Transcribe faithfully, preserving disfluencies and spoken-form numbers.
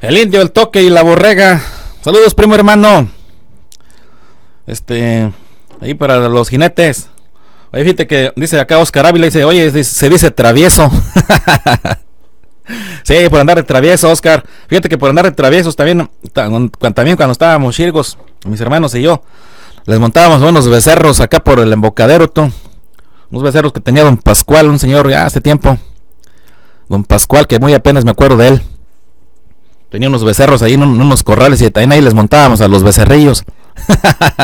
El indio, el toque y la borrega. Saludos, primo hermano. Este, ahí para los jinetes. Oye, fíjate que dice acá Oscar Ávila, dice, oye, se dice travieso. Sí, por andar de travieso, Oscar. Fíjate que por andar de traviesos también, también cuando estábamos chirgos, mis hermanos y yo, les montábamos unos becerros acá por el embocadero, tú. Unos becerros que tenía don Pascual, un señor ya hace tiempo. Don Pascual, que muy apenas me acuerdo de él. Tenía unos becerros ahí en unos corrales y también ahí les montábamos a los becerrillos.